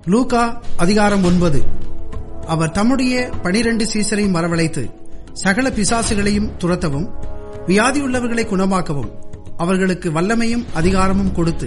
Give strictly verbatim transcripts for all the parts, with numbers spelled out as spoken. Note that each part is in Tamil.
லூக்கா அதிகாரம் ஒன்பது. அவர் தம்முடைய பனிரண்டு சீசரையும் வரவழைத்து சகல பிசாசுகளையும் துரத்தவும் வியாதியுள்ளவர்களை குணமாக்கவும் அவர்களுக்கு வல்லமையும் அதிகாரமும் கொடுத்து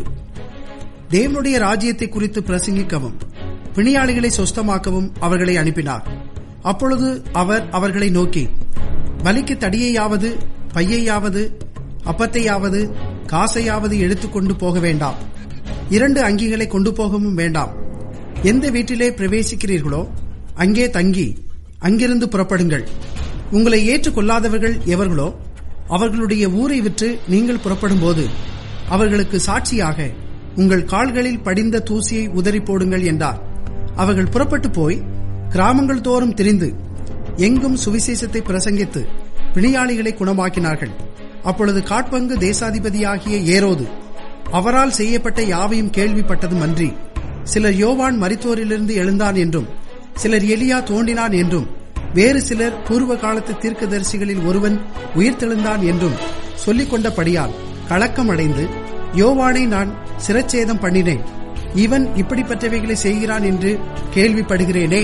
தேவனுடைய ராஜ்யத்தை குறித்து பிரசங்கிக்கவும் பிணியாளிகளை சொஸ்தமாக்கவும் அவர்களை அனுப்பினார். அப்பொழுது அவர் அவர்களை நோக்கி, பலிக்கு தடியையாவது பையையாவது அப்பத்தையாவது காசையாவது எடுத்துக்கொண்டு போக வேண்டாம். இரண்டு அங்கிகளை கொண்டு போகவும் வேண்டாம். எந்த வீட்டிலே பிரவேசிக்கிறீர்களோ அங்கே தங்கி அங்கிருந்து புறப்படுங்கள். உங்களை ஏற்றுக்கொள்ளாதவர்கள் எவர்களோ அவர்களுடைய ஊரை விற்று நீங்கள் புறப்படும் போது அவர்களுக்கு சாட்சியாக உங்கள் கால்களில் படிந்த தூசியை உதறி போடுங்கள் என்றார். அவர்கள் புறப்பட்டு போய் கிராமங்கள் தோறும் திரிந்து எங்கும் சுவிசேஷத்தை பிரசங்கித்து பிணியாளிகளை குணமாக்கினார்கள். அப்பொழுது காட்பங்கு தேசாதிபதியாகிய ஏரோது அவரால் செய்யப்பட்ட யாவையும் கேள்விப்பட்டதும் அன்றி, சிலர் யோவான் மரித்தோரிலிருந்து எழுந்தான் என்றும், சிலர் எலியா தோன்றினான் என்றும், வேறு சிலர் பூர்வ காலத்து தீர்க்கதரிசிகளில் ஒருவன் உயிர்த்தெழுந்தான் என்றும் சொல்லிக் கொண்டபடியால் கலக்கம் அடைந்து, யோவானை நான் சிரச்சேதம் பண்ணினேன், இவன் இப்படிப்பட்டவைகளை செய்கிறான் என்று கேள்விப்படுகிறேனே,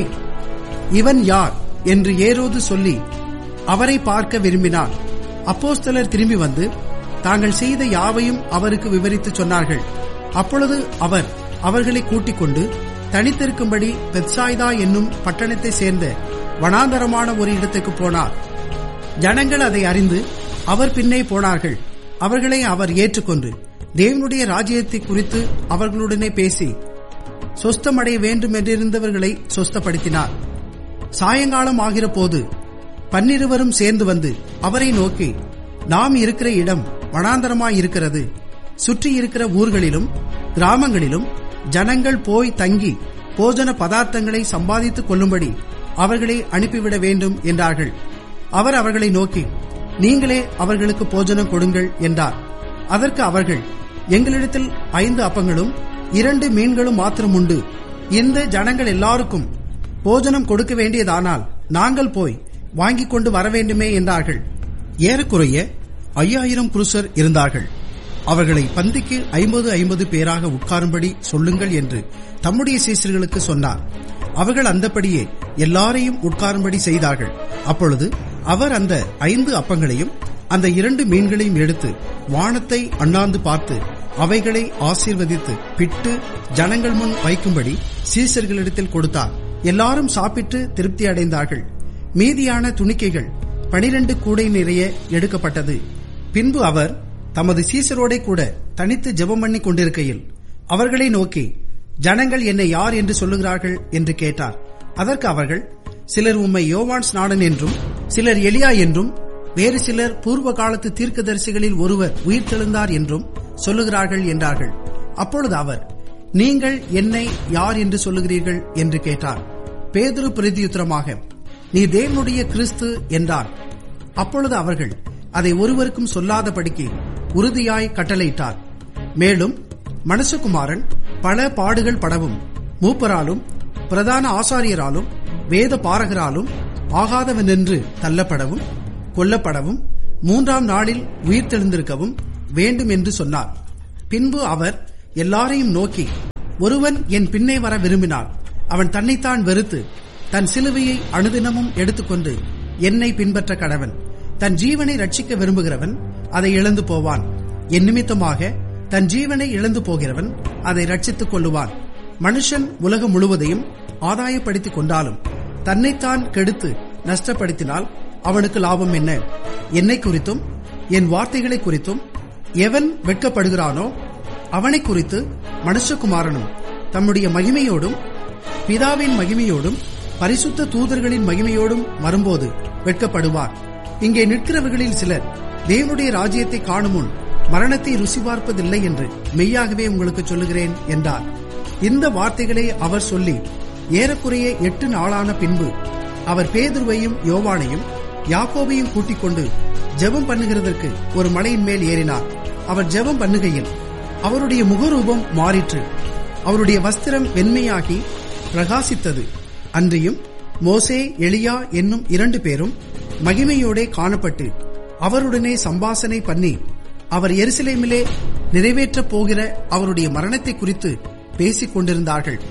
இவன் யார் என்று ஏரோது சொல்லி அவரை பார்க்க விரும்பினான். அப்போஸ்தலர் திரும்பி வந்து தாங்கள் செய்த யாவையும் அவருக்கு விவரித்து சொன்னார்கள். அப்பொழுது அவர் அவர்களை கூட்டிக் கொண்டு தனித்திருக்கும்படி பெத்சாய்தா என்னும் பட்டணத்தை சேர்ந்த வனாந்தரமான ஒரு இடத்துக்கு போனார். ஜனங்கள் அதை அறிந்து அவர் பின்னே போனார்கள். அவர்களை அவர் ஏற்றுக்கொண்டு தேவனுடைய ராஜ்யத்தை குறித்து அவர்களுடனே பேசி சொஸ்தமடைய வேண்டும் என்றிருந்தவர்களை சொஸ்தப்படுத்தினார். சாயங்காலம் ஆகிற போது பன்னிருவரும் சேர்ந்து வந்து அவரை நோக்கி, நாம் இருக்கிற இடம் வனாந்தரமாயிருக்கிறது. சுற்றி இருக்கிற ஊர்களிலும் கிராமங்களிலும் ஜனங்கள் போய் தங்கி போஜன பதார்த்தங்களை சம்பாதித்துக் கொள்ளும்படி அவர்களை அனுப்பிவிட வேண்டும் என்றார்கள். அவர் அவர்களை நோக்கி, நீங்களே அவர்களுக்கு போஜனம் கொடுங்கள் என்றார். அதற்கு அவர்கள், எங்களிடத்தில் ஐந்து அப்பங்களும் இரண்டு மீன்களும் மாத்திரம் உண்டு. இந்த ஜனங்கள் எல்லாருக்கும் போஜனம் கொடுக்க வேண்டியதானால் நாங்கள் போய் வாங்கிக் கொண்டு வர வேண்டுமே என்றார்கள். ஏறக்குறைய ஐயாயிரம் புருஷர் இருந்தார்கள். அவர்களை பந்திக்கு ஐம்பது ஐம்பது பேராக உட்காரும்படி சொல்லுங்கள் என்று தம்முடைய சீசர்களுக்கு சொன்னார். அவர்கள் அந்தபடியே எல்லாரையும் உட்காரும்படி செய்தார்கள். அப்பொழுது அவர் அந்த ஐந்து அப்பங்களையும் அந்த இரண்டு மீன்களையும் எடுத்து வானத்தை அண்ணாந்து பார்த்து அவைகளை ஆசீர்வதித்து பிட்டு ஜனங்கள் முன் வைக்கும்படி சீசர்களிடத்தில் கொடுத்தார். எல்லாரும் சாப்பிட்டு திருப்தி அடைந்தார்கள். மீதியான துணிக்கைகள் பனிரண்டு கூடை நிறைய எடுக்கப்பட்டது. பின்பு அவர் தமது சீசரோடே கூட தனித்து ஜெபம் பண்ணி கொண்டிருக்கையில் அவர்களை நோக்கி, ஜனங்கள் என்னை யார் என்று சொல்லுகிறார்கள் என்று கேட்டார். அதற்கு அவர்கள், சிலர் உம்மை யோவான் ஸ்நானன் என்றும், சிலர் எலியா என்றும், வேறு சிலர் பூர்வ காலத்து தீர்க்கதரிசிகளில் ஒருவர் உயிர்த்தெழுந்தார் என்றும் சொல்லுகிறார்கள் என்றார்கள். அப்பொழுது அவர், நீங்கள் என்னை யார் என்று சொல்லுகிறீர்கள் என்று கேட்டார். பேதுரு பிரதியுத்தரமாக, நீ தேவனுடைய கிறிஸ்து என்றார். அப்பொழுது அவர்கள் அதை ஒருவருக்கும் சொல்லாதபடிக்கு உறுதியாய் கட்டளையிட்டார். மேலும் மனுஷகுமாரன் பல பாடுகள் படவும் மூப்பராலும் பிரதான ஆசாரியராலும் வேத பாரகராலும் ஆகாதவனென்று தள்ளப்படவும் கொல்லப்படவும் மூன்றாம் நாளில் உயிர்த்தெழுந்திருக்கவும் வேண்டும் என்று சொன்னார். பின்பு அவர் எல்லாரையும் நோக்கி, ஒருவன் என் பின்னே வர விரும்பினார், அவன் தன்னைத்தான் வெறுத்து தன் சிலுவையை அனுதினமும் எடுத்துக்கொண்டு என்னை பின்பற்ற கடவன். தன் ஜீவனை ரட்சிக்க விரும்புகிறவன் அதை இழந்து போவான். என் நிமித்தமாக தன் ஜீவனை இழந்து போகிறவன் அதை ரட்சித்துக் கொள்ளுவான். மனுஷன் உலகம் முழுவதையும் ஆதாயப்படுத்திக் கொண்டாலும் தன்னைத்தான் கெடுத்து நஷ்டப்படுத்தினால் அவனுக்கு லாபம் என்ன? என்னை குறித்தும் என் வார்த்தைகளை குறித்தும் எவன் வெட்கப்படுகிறானோ அவனை குறித்து மனுஷகுமாரனும் தம்முடைய மகிமையோடும் பிதாவின் மகிமையோடும் பரிசுத்த தூதர்களின் மகிமையோடும் வரும்போது வெட்கப்படுவார். இங்கே நிற்கிறவர்களில் சிலர் தேவனுடைய ராஜ்யத்தை காணும் முன் மரணத்தை ருசி பார்ப்பதில்லை என்று மெய்யாகவே உங்களுக்கு சொல்லுகிறேன் என்றார். இந்த வார்த்தைகளை அவர் சொல்லி ஏறக்குறைய எட்டு நாளான பின்பு அவர் பேதுருவையும் யோவானையும் யாக்கோபையும் கூட்டிக் கொண்டு ஜெபம் பண்ணுகிறதற்கு ஒரு மலையின் மேல் ஏறினார். அவர் ஜெபம் பண்ணுகையில் அவருடைய முகரூபம் மாறிற்று. அவருடைய வஸ்திரம் வெண்மையாகி பிரகாசித்தது. அன்றியும் மோசே எலியா என்னும் இரண்டு பேரும் மகிமையோடே காணப்பட்டு அவருடனே சம்பாசனை பண்ணி அவர் எருசலேமிலே நிறைவேற்றப் போகிற அவருடைய மரணத்தை குறித்து பேசிக் கொண்டிருந்தார்கள்.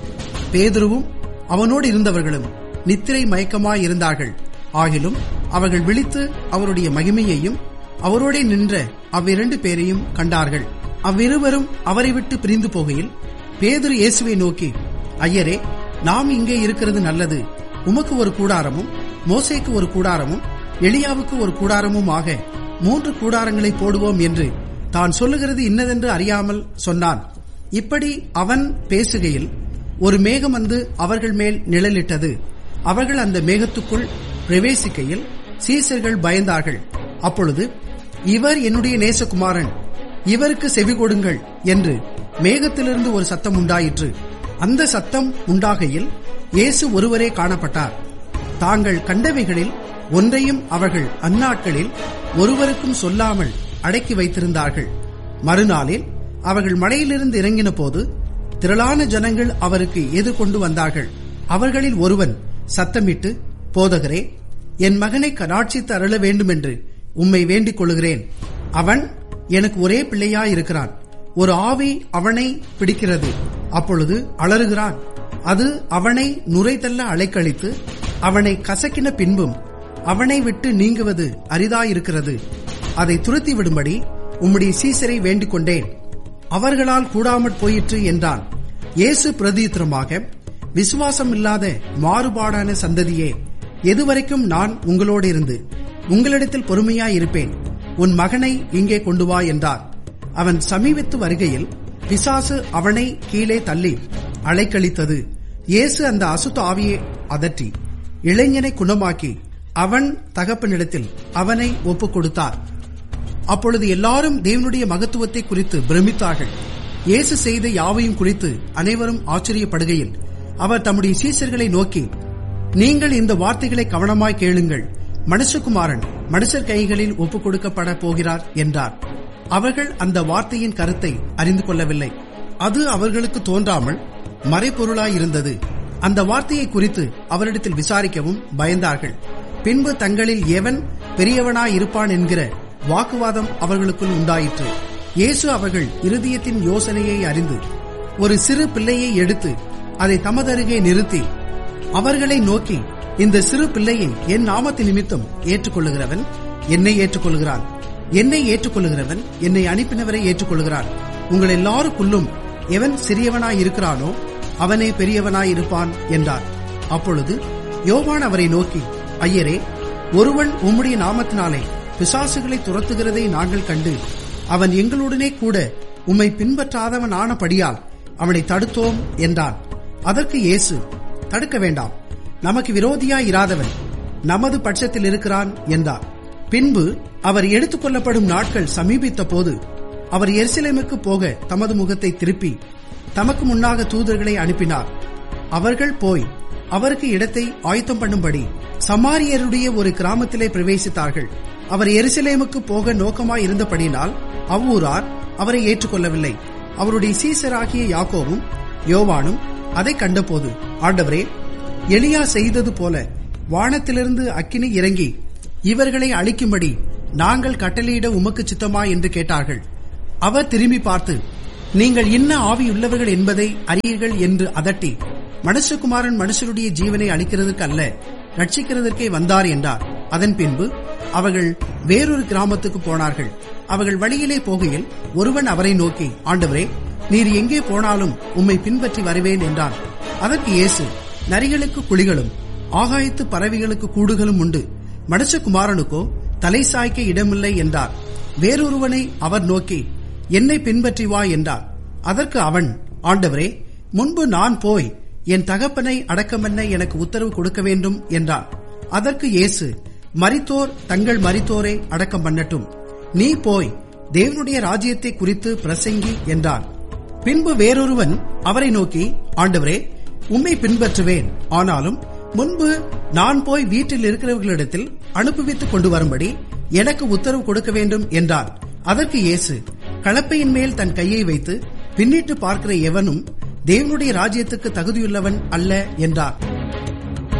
பேதுருவும் அவனோடு இருந்தவர்களும் நித்திரை மயக்கமாயிருந்தார்கள். ஆகிலும் அவர்கள் விழித்து அவருடைய மகிமையையும் அவரோட நின்ற அவ்விரண்டு பேரையும் கண்டார்கள். அவ்விருவரும் அவரை விட்டு பிரிந்து போகையில் பேதுரு இயேசுவை நோக்கி, ஐயரே, நாம் இங்கே இருக்கிறது நல்லது. உமக்கு ஒரு கூடாரமும் மோசேக்கு ஒரு கூடாரமும் எலியாவுக்கு ஒரு கூடாரமும் ஆக மூன்று கூடாரங்களை போடுவோம் என்று தான் சொல்லுகிறது இன்னதென்று அறியாமல் சொன்னான். இப்படி அவன் பேசுகையில் ஒரு மேகம் வந்து அவர்கள் மேல் நிழலிட்டது. அவர்கள் அந்த மேகத்துக்குள் பிரவேசிக்கையில் சீசர்கள் பயந்தார்கள். அப்பொழுது, இவர் என்னுடைய நேசகுமாரன், இவருக்கு செவி கொடுங்கள் என்று மேகத்திலிருந்து ஒரு சத்தம் உண்டாயிற்று. அந்த சத்தம் உண்டாகையில் இயேசு ஒருவரே காணப்பட்டார். தாங்கள் கண்டவைகளில் ஒன்றையும் அவர்கள் அந்நாட்களில் ஒருவருக்கும் சொல்லாமல் அடக்கி வைத்திருந்தார்கள். மறுநாளில் அவர்கள் மலையிலிருந்து இறங்கின போது திரளான ஜனங்கள் அவருக்கு எதிர்கொண்டு வந்தார்கள். அவர்களில் ஒருவன் சத்தமிட்டு, போதகரே, என் மகனை கடாட்சித்து அருள வேண்டும் என்று உம்மை வேண்டிக் கொள்கிறேன். அவன் எனக்கு ஒரே பிள்ளையாயிருக்கிறான். ஒரு ஆவி அவனை பிடிக்கிறது. அப்பொழுது அலறுகிறான். அது அவனை நுரைதள்ள அலைக்கழித்து அவனை கசக்கின பின்பும் அவனை விட்டு நீங்குவது அரிதாயிருக்கிறது. அதை துரத்தி விடும்படி உம்முடைய சீசரை வேண்டிக் கொண்டேன். அவர்களால் கூடாமற் போயிற்று என்றான். இயேசு பிரதியுத்தரமாக, விசுவாசம் இல்லாத மாறுபாடான சந்ததியே, எதுவரைக்கும் நான் உங்களோடு இருந்து உங்களிடத்தில் பொறுமையாயிருப்பேன்? உன் மகனை இங்கே கொண்டு வா என்றார். அவன் சமீபித்து வருகையில் பிசாசு அவனை கீழே தள்ளி அலைக்கழித்தது. இயேசு அந்த அசுத்த ஆவியை அதற்றி இளைஞனை குணமாக்கி அவன் தகப்பனிடத்தில் அவனை ஒப்புக் கொடுத்தார். அப்பொழுது எல்லாரும் தேவனுடைய மகத்துவத்தை குறித்து பிரமித்தார்கள். இயேசு செய்த யாவையும் குறித்து அனைவரும் ஆச்சரியப்படுகையில் அவர் தம்முடைய சீசர்களை நோக்கி, நீங்கள் இந்த வார்த்தைகளை கவனமாய் கேளுங்கள். மனுஷகுமாரன் மனுஷர் கைகளில் ஒப்புக் கொடுக்கப்பட போகிறார் என்றார். அவர்கள் அந்த வார்த்தையின் கருத்தை அறிந்து கொள்ளவில்லை. அது அவர்களுக்கு தோன்றாமல் மறைபொருளாயிருந்தது. அந்த வார்த்தையை குறித்து அவரிடத்தில் விசாரிக்கவும் பயந்தார்கள். பின்பு தங்களில் எவன் பெரியவனாயிருப்பான் என்கிற வாக்குவாதம் அவர்களுக்குள் உண்டாயிற்று. இயேசு அவர்கள் இருதயத்தின் யோசனையை அறிந்து ஒரு சிறு பிள்ளையை எடுத்து அதை தமதருகே நிறுத்தி அவர்களை நோக்கி, இந்த சிறு பிள்ளையை என் நாமத்து நிமித்தம் ஏற்றுக்கொள்ளுகிறவன் என்னை ஏற்றுக்கொள்கிறான், என்னை ஏற்றுக்கொள்ளுகிறவன் என்னை அனுப்பினவரை ஏற்றுக்கொள்கிறான். உங்கள் எல்லாருக்குள்ளும் எவன் சிறியவனாயிருக்கிறானோ அவனே பெரியவனாயிருப்பான் என்றார். அப்பொழுது யோவான் அவரை நோக்கி, ஐயரே, ஒருவன் உம்முடைய நாமத்தினாலே பிசாசுகளை துரத்துகிறதை நாங்கள் கண்டு அவன் எங்களுடனே கூட உம்மை பின்பற்றாதவன் ஆனபடியால் அவனை தடுத்தோம் என்றான். அதற்கு இயேசு, தடுக்க வேண்டாம், நமக்கு விரோதியாய் இராதவன் நமது பட்சத்தில் இருக்கிறான் என்றார். பின்பு அவர் எடுத்துக் கொள்ளப்படும் நாட்கள் சமீபித்த போது அவர் எருசலேமுக்கு போக தமது முகத்தை திருப்பி தமக்கு முன்னாக தூதர்களை அனுப்பினார். அவர்கள் போய் அவருக்கு இடத்தை ஆயத்தம் பண்ணும்படி சமாரியருடைய ஒரு கிராமத்திலே பிரவேசித்தார்கள். அவர் எருசலேமுக்கு போக நோக்கமாய் இருந்தபடியினால் அவ்வூரார் அவரை ஏற்றுக்கொள்ளவில்லை. அவருடைய சீசராகிய யாக்கோவும் யோவானும் அதை கண்டபோது, ஆண்டவரே, எலியா செய்தது போல வானத்திலிருந்து அக்கினி இறங்கி இவர்களை அழிக்கும்படி நாங்கள் கட்டளையிட உமக்கு சித்தமா என்று கேட்டார்கள். அவர் திரும்பி பார்த்து, நீங்கள் இன்ன ஆவியுள்ளவர்கள் என்பதை அறியீர்கள் என்று அதட்டி, மனுஷகுமாரன் மனுஷருடைய ஜீவனை அளிக்கிறதற்கு அல்ல, ரட்சிக்கிறதற்கே வந்தார் என்றார். அதன் பின்பு அவர்கள் வேறொரு கிராமத்துக்கு போனார்கள். அவர்கள் வழியிலே போகையில் ஒருவன் அவரை நோக்கி, ஆண்டவரே, நீர் எங்கே போனாலும் உம்மை பின்பற்றி வருவேன் என்றான். அதற்கு இயேசு, நரிகளுக்கு குழிகளும் ஆகாயத்து பறவைகளுக்கு கூடுகளும் உண்டு, மனுஷகுமாரனுக்கோ தலை சாய்க்க இடமில்லை என்றார். வேறொருவனை அவர் நோக்கி, என்னை பின்பற்றி வா என்றார். அதற்கு அவன், ஆண்டவரே, முன்பு நான் போய் என் தகப்பனை அடக்கமென்ன எனக்கு உத்தரவு கொடுக்க வேண்டும் என்றான். அதற்கு இயேசு, மரித்தோர் தங்கள் மரித்தோரை அடக்கம் பண்ணட்டும், நீ போய் தேவனுடைய ராஜ்யத்தை குறித்து பிரசங்கி என்றான். பின்பு வேறொருவன் அவரை நோக்கி, ஆண்டவரே, உம்மை பின்பற்றுவேன், ஆனாலும் முன்பு நான் போய் வீட்டில் இருக்கிறவர்களிடத்தில் அனுப்புவித்துக் கொண்டு வரும்படி எனக்கு உத்தரவு கொடுக்க வேண்டும் என்றான். அதற்கு இயேசு, கலப்பையின் மேல் தன் கையை வைத்து பின்னிட்டு பார்க்கிற எவனும் தேவனுடைய ராஜ்யத்துக்கு தகுதியுள்ளவன் அல்ல என்றார்.